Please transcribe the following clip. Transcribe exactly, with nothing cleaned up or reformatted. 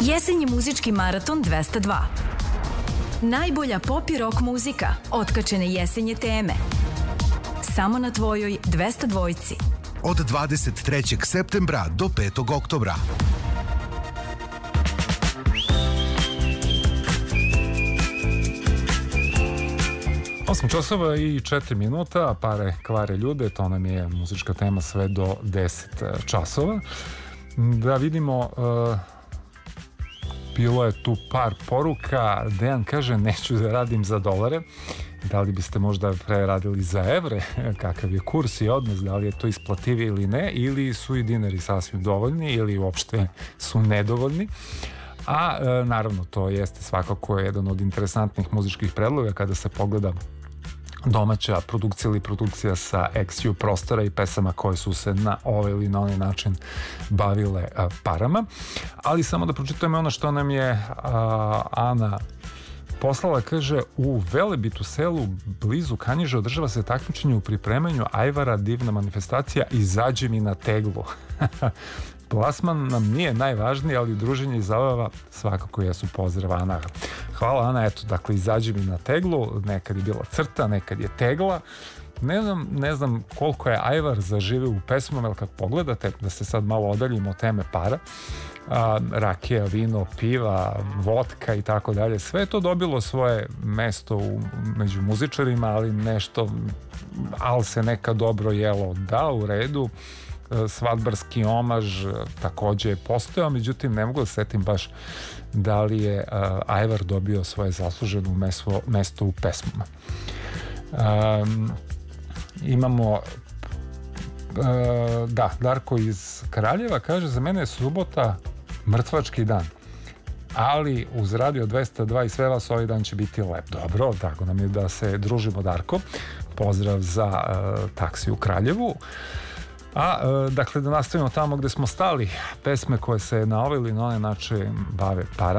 Jesenji muzički maraton dvesta dva. Najbolja pop i rock muzika, otkačene jesenje teme. Samo na tvojoj dvesta dvojci. Od dvadeset trećeg septembra do petog oktobra. osam časova i četiri minuta, pare kvare ljude, to nam je muzička tema sve do deset časova. Da vidimo, uh, bilo je tu par poruka. Dejan kaže, neću da radim za dolare. Da li biste možda preradili za evre? Kakav je kurs i odnos? Da li je to isplativije ili ne? Ili su i dinari sasvim dovoljni ili uopšte su nedovoljni? A e, naravno, to jeste svakako jedan od interesantnih muzičkih predloga kada se pogleda domaća produkcija ili produkcija sa ex ju prostora i pesama koje su se na ovaj ili na onaj način bavile a, parama. Ali samo da pročitamo ono što nam je a, Ana poslala, kaže, u Velebitu selu blizu Kanjiže održava se takmičenje u pripremanju ajvara, divna manifestacija, izađi mi na teglu. Plasman nam nije najvažniji, ali druženje i zabava svakako jesu. Pozdrav, Ana. Hvala, Ana. Eto, dakle, izađi mi na teglu. Nekad je bila crta, nekad je tegla. Ne znam, ne znam koliko je ajvar zaživio u pesmama, ali kad pogledate, da se sad malo odaljimo od teme para, a, rakija, vino, piva, vodka i tako dalje, sve je to dobilo svoje mesto u, među muzičarima, ali nešto, ali se neka dobro jelo, da, u redu. Svadbarski omaž takođe je postojao, međutim ne mogu da setim baš da li je uh, ajvar dobio svoje zasluženo mesto, mesto u pesmama. Um, imamo uh, da, Darko iz Kraljeva kaže, za mene je subota mrtvački dan, ali uz Radio dvesta dva i sve vas ovaj dan će biti lep. Dobro, tako nam je da se družimo, Darko. Pozdrav za uh, taksi u Kraljevu. A, e, dakle, da nastavimo tamo gde smo stali, pesme koje se na ovaj ili na onaj način bave para.